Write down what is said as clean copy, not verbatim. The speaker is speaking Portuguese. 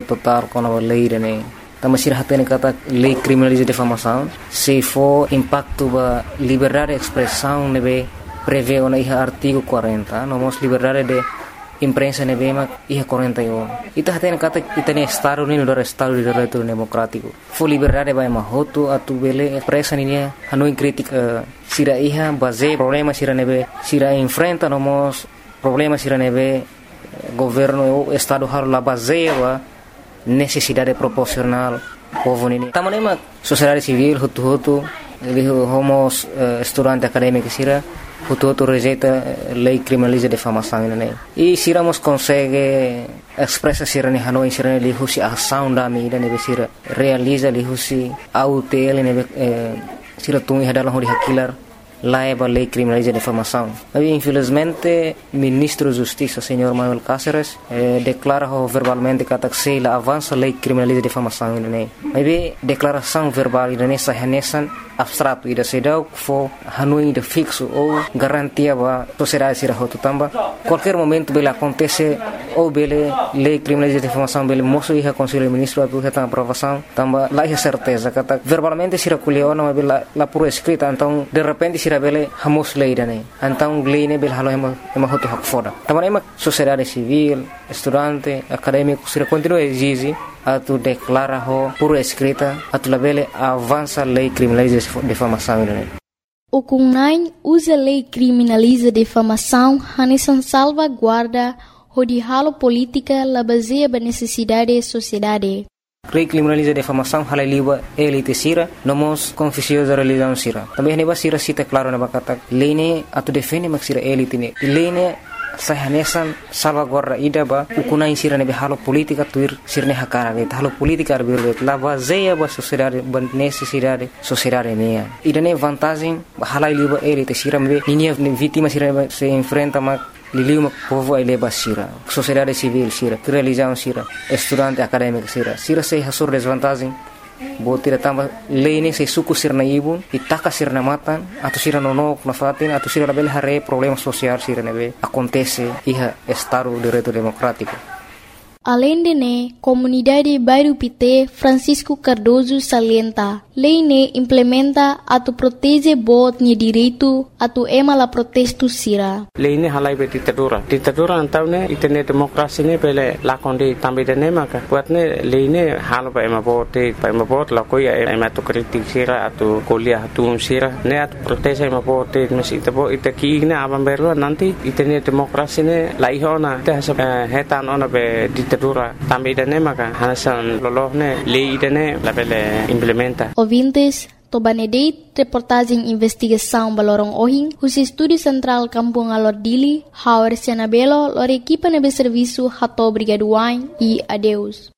total com a lei, né? Também se hatene kata lei criminaliza difamação, se for impacto ba liberdade de expressão, nebe prevê o artigo 40, nomos liberdade de imprensa nebe ma 41. Ita hatene kata itane Estado ni no Estado de direito democrático. For liberdade ba mahoto atu bele expressa ni hanoi crítica sira iha base problema sira nebe sira enfrenta nomos problema sira nebe governo o Estado har la base ba necessidade proporcional povo nini tamanema sociedade civil hutu homos estudante acadêmico sira hutu rejeita lei criminaliza difamação nini e siramos consegue expressa sira ni hanoi sira ni husi ação da mídia ne sira realiza li husi autel ne sira tungi hadalang hodi hakilar laiba lei criminaliza difamação. Mas infelizmente ministro da Justiça, senhor Manuel Cáceres, declara verbalmente que se avança lei criminaliza difamação, né? Mas declaração verbal nessa renesan abstrato ida sedau fo hanui de fixo ou garantia ba sociedade sira hotu tamba qualquer momento bela acontece ou bele lei criminaliza difamação bele moço e conselho ministro atu reta aprovação tamba lá é certeza que verbalmente sira culiona mas bela la por escrita então de repente sira bele hamos lei dane então lei ne bele halo ema hotu hak foda tamba ema sociedade civil estudante acadêmico sira continua exige atu declara ho por escrita atu labele avança lei criminaliza difamação. O CUNAI usa lei criminaliza difamação hanesan salvaguarda de halo política la baseia ba necessidade da sociedade. Lei criminaliza difamação hala liba elite sira nomos confusiosa religião sira. Também neba sira cita claro na bakata lei ne atu defende mak sira elite ne lei ne sahanesan salvaguarda ida ba ukuna insira nebe halo politika tuir sirne hakara be halo politika arbir la baseia ba sociedade ba necessidade sociedade meia ida ne vantagem hala liba elite sira me ninia vítima sira se enfrenta ma liliu povo ai leba sira sociedade civil sira religião sira estudante acadêmico sira se hasur desvantagem botira tamba lei se suku sirna ibun itaka sirna matan atau sira nonok na fatin atau sira label hare problema social sira nebe acontece iha estado de direito democrático. Além de ne, comunidade Bairro Pité Francisco Cardoso salienta, lei ne implementa atu protege bot ni direito atu ema la protesto sira. Lei ne halai be ditadura antau ne itene demokrasi ne pele lakonde tambe de ne maka buat ne lei ne halo ba ema bot la koya ema tu kritik sira atu kuliah atu sira ne atu protege ema bot mesi tabo itaki ne abam berlo nanti itene demokrasi ne laihona te hetan ona be ditadura tambe de ne maka hanasan lolohne lei de ne la pele implementa. Ouvintes, Tobanedeit, reportagem investigação Balorong Ohing, o Estúdio Central Kampung Alordili, Howard Senabelo, lor equipa nebe serviço Hato Brigaduain e adeus.